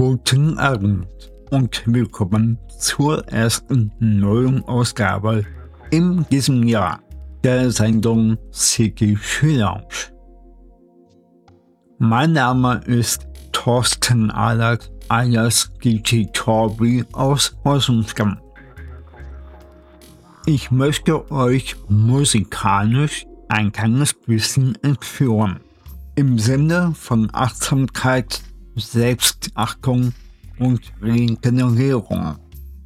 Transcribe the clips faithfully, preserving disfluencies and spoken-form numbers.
Guten Abend und willkommen zur ersten neuen Ausgabe in diesem Jahr der Sendung City Lounge. Mein Name ist Thorsten Ahlert alias D J Torbi aus Rosenstamm. Ich möchte euch musikalisch ein kleines bisschen entführen. Im Sinne von Achtsamkeit, Selbstachtung und Regenerierung.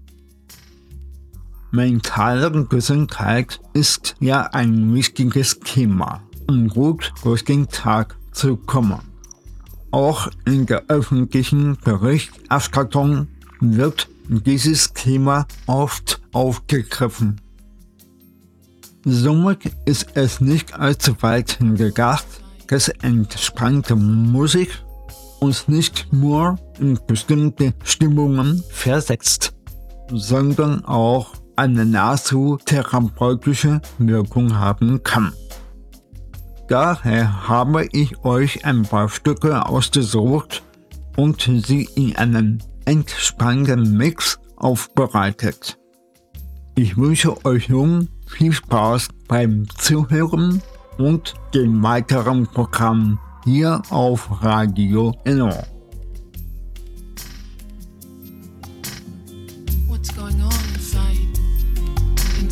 Mentale Gesundheit ist ja ein wichtiges Thema, um gut durch den Tag zu kommen. Auch in der öffentlichen Berichterstattung wird dieses Thema oft aufgegriffen. Somit ist es nicht allzu weit gedacht, dass entspannte Musik uns nicht nur in bestimmte Stimmungen versetzt, sondern auch eine nahezu therapeutische Wirkung haben kann. Daher habe ich euch ein paar Stücke ausgesucht und sie in einem entspannten Mix aufbereitet. Ich wünsche euch nun viel Spaß beim Zuhören und dem weiteren Programm hier auf Radio Enno.